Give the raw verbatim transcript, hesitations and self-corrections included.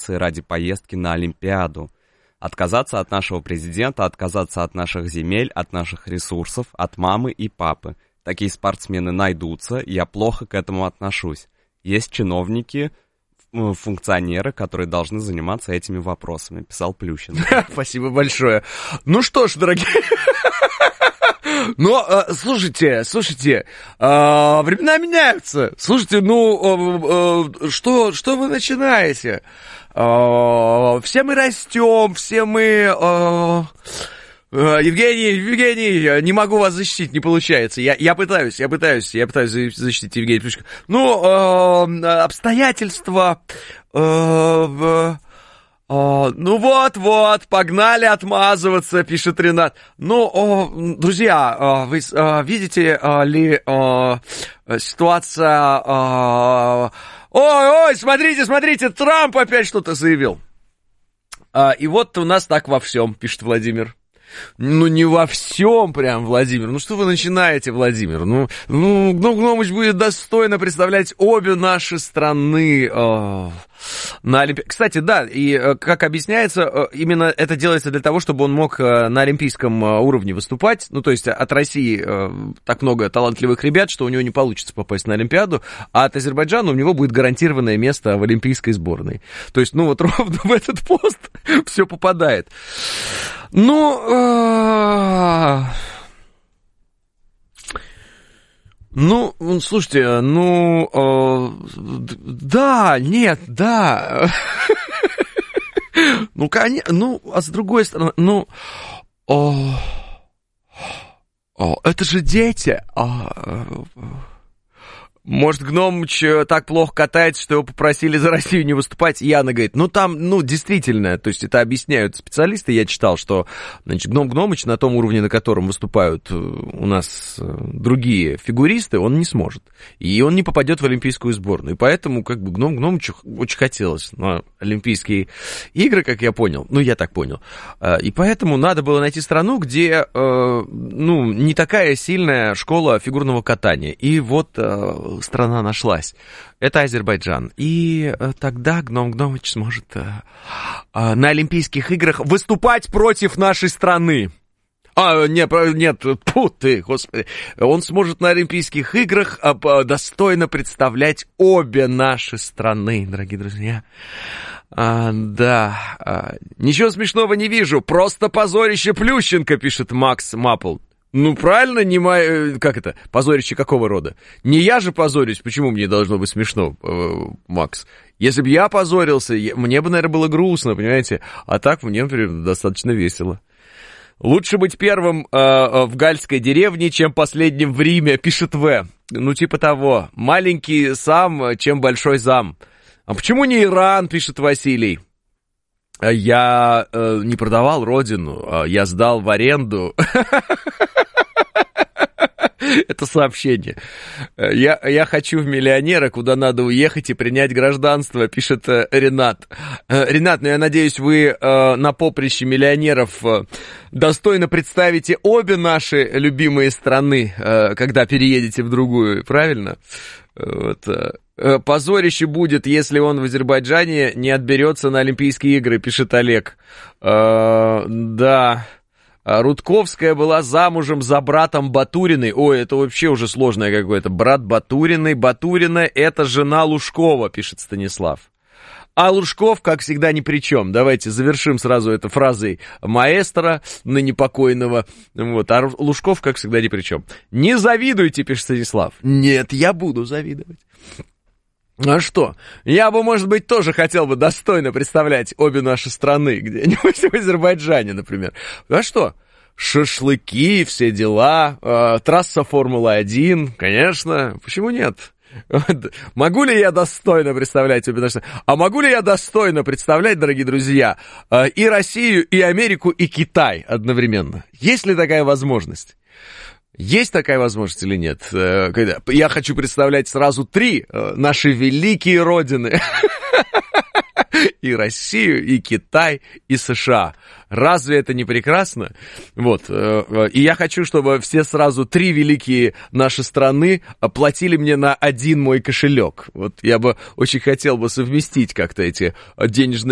нации ради поездки на Олимпиаду. Отказаться от нашего президента, отказаться от наших земель, от наших ресурсов, от мамы и папы. Такие спортсмены найдутся, я плохо к этому отношусь. Есть чиновники, функционеры, которые должны заниматься этими вопросами, писал Плющин. Спасибо большое. Ну что ж, дорогие... Но, э, слушайте, слушайте, э, времена меняются. Слушайте, ну, э, э, что, что вы начинаете? Э, все мы растем, все мы... Э, э, Евгений, Евгений, не могу вас защитить, не получается. Я, я пытаюсь, я пытаюсь, я пытаюсь защитить Евгения Плющенко. Ну, э, обстоятельства... Э, О, ну вот-вот, погнали отмазываться, пишет Ренат. Ну, о, друзья, о, вы о, видите о, ли о, ситуация... Ой-ой, смотрите, смотрите, Трамп опять что-то заявил. А, и вот у нас так во всем, пишет Владимир. Ну, не во всем прям, Владимир. Ну, что вы начинаете, Владимир? Ну, ну Гном Гномыч будет достойно представлять обе наши страны э, на Олимпиаде. Кстати, да, и, как объясняется, именно это делается для того, чтобы он мог на олимпийском уровне выступать. Ну, то есть от России э, так много талантливых ребят, что у него не получится попасть на Олимпиаду, а от Азербайджана у него будет гарантированное место в олимпийской сборной. То есть, ну, вот ровно в этот пост все попадает. Ну, э... ну, слушайте, ну, э... да, нет, да, ну, конечно, ну, а с другой стороны, ну, о... О, это же дети, а... Может, Гномыч так плохо катается, что его попросили за Россию не выступать? Яна говорит, ну там, ну, действительно, то есть это объясняют специалисты, я читал, что, значит, Гном Гномыч на том уровне, на котором выступают у нас другие фигуристы, он не сможет. И он не попадет в олимпийскую сборную. И поэтому, как бы, Гном Гномычу очень хотелось на Олимпийские игры, как я понял, ну, я так понял. И поэтому надо было найти страну, где, ну, не такая сильная школа фигурного катания. И вот... страна нашлась. Это Азербайджан. И э, тогда Гном Гномыч сможет э, э, на Олимпийских играх выступать против нашей страны. А, нет, нет, фу ты, господи. Он сможет на Олимпийских играх э, достойно представлять обе наши страны, дорогие друзья. А, да, а, ничего смешного не вижу. Просто позорище Плющенко, пишет Макс Маппл. Ну, правильно, не моя... Как это? Позорище какого рода? Не я же позорюсь, почему мне должно быть смешно, э, Макс? Если бы я позорился, я... мне бы, наверное, было грустно, понимаете? А так мне, например, достаточно весело. Лучше быть первым э, в гальской деревне, чем последним в Риме, пишет В. Ну, типа того. Маленький сам, чем большой зам. А почему не Иран, пишет Василий? Я э, не продавал родину, я сдал в аренду. Это сообщение. Я, я хочу в миллионера, куда надо уехать и принять гражданство, пишет э, Ренат. Э, Ренат, ну я надеюсь, вы э, на поприще миллионеров э, достойно представите обе наши любимые страны, э, когда переедете в другую, правильно? Вот. Э, позорище будет, если он в Азербайджане не отберется на Олимпийские игры, пишет Олег. Э, да... Рудковская была замужем за братом Батуриной. Ой, это вообще уже сложное какое-то. Брат Батуриной. Батурина — это жена Лужкова, пишет Станислав. А Лужков, как всегда, ни при чем. Давайте завершим сразу это фразой маэстро, ныне покойного. Вот. А Лужков, как всегда, ни при чем. Не завидуйте, пишет Станислав. Нет, я буду завидовать. А что? Я бы, может быть, тоже хотел бы достойно представлять обе наши страны где-нибудь в Азербайджане, например. А что? Шашлыки, все дела, э, трасса Формулы один, конечно, почему нет? Могу ли я достойно представлять обе наши страны? А могу ли я достойно представлять, дорогие друзья, э, и Россию, и Америку, и Китай одновременно? Есть ли такая возможность? Есть такая возможность или нет? Когда я хочу представлять сразу три наши великие родины. И Россию, и Китай, и США. Разве это не прекрасно? Вот. И я хочу, чтобы все сразу три великие наши страны платили мне на один мой кошелек. Вот я бы очень хотел бы совместить как-то эти денежные